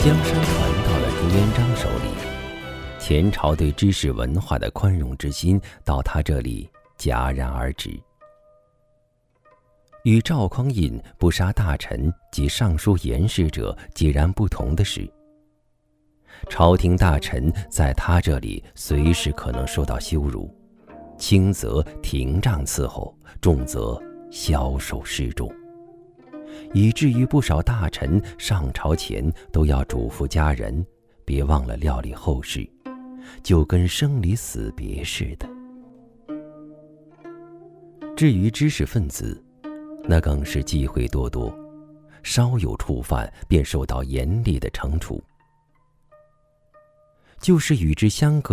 江山传到了朱元璋手里，前朝对知识文化的宽容之心到他这里戛然而止。与赵匡胤不杀大臣及尚书言事者截然不同的是，朝廷大臣在他这里随时可能受到羞辱，轻则廷杖伺候，重则枭首示众，以至于不少大臣上朝前都要嘱咐家人别忘了料理后事，就跟生离死别似的。至于知识分子，那更是忌讳多多，稍有触犯便受到严厉的惩处。就是与之相隔